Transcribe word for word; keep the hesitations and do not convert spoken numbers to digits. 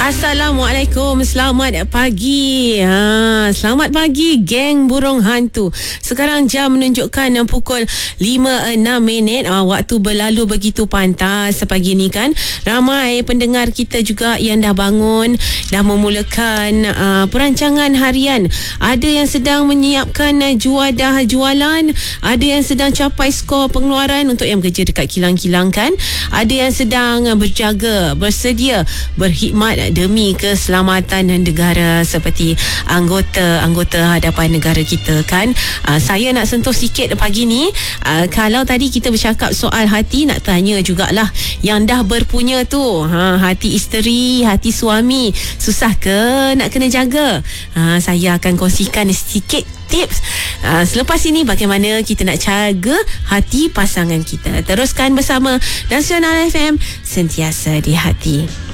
Assalamualaikum, selamat pagi. Ha, selamat pagi geng burung hantu. Sekarang jam menunjukkan pukul lima enam minit. Ha, waktu berlalu begitu pantas pagi ni kan. Ramai pendengar kita juga yang dah bangun, dah memulakan uh, perancangan harian. Ada yang sedang menyiapkan uh, juadah jualan, ada yang sedang capai skor pengeluaran untuk yang bekerja dekat kilang-kilang kan. Ada yang sedang uh, berjaga, bersedia, berkhidmat demi keselamatan negara seperti anggota-anggota hadapan negara kita kan. Uh, saya nak sentuh sikit pagi ni. Uh, kalau tadi kita bercakap soal hati, nak tanya jugalah yang dah berpunya tu, ha, hati isteri, hati suami, susah ke nak kena jaga? Ha, saya akan kongsikan sikit tips uh, selepas ini bagaimana kita nak jaga hati pasangan kita. Teruskan bersama Nasional F M, sentiasa di hati.